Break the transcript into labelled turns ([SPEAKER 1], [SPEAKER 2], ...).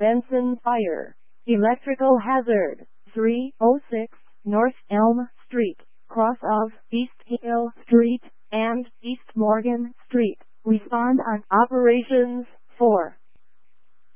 [SPEAKER 1] Benson Fire. Electrical hazard. 306 North Elm Street, cross of East Hill Street and East Morgan Street. Respond on operations 4.